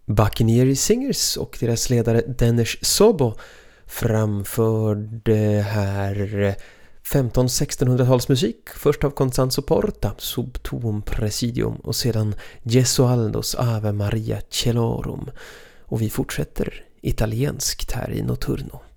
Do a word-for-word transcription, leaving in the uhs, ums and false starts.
Buccaneer Singers och deras ledare Dennis Sobo framförde här femton-sextonhundratalsmusik, först av Constanzo Porta, Sub tuum presidium, och sedan Gesualdos Ave Maria Celorum. Och vi fortsätter italienskt här i Notturno.